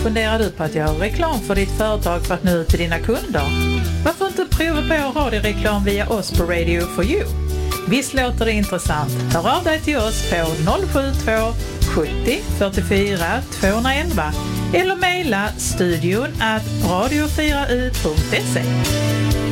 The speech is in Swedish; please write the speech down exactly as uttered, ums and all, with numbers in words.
funderar du på att göra reklam för ditt företag för att nå ut till dina kunder? Varför inte prova på radioreklam via oss på Radio for You? Visst låter det intressant? Hör av dig till oss på noll sju två sjuttio fyrtiofyra tvåhundraelva eller mejla studion at radio fyra u punkt se.